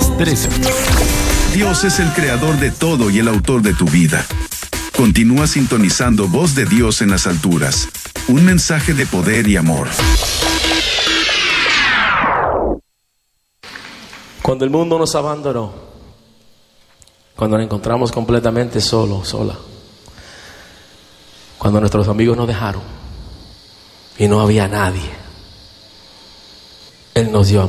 las 13. Dios es el creador de todo y el autor de tu vida. Continúa sintonizando Voz de Dios en las alturas. Un mensaje de poder y amor. Cuando el mundo nos abandonó, cuando nos encontramos completamente solos, sola, cuando nuestros amigos nos dejaron y no había nadie, Él nos dio amor.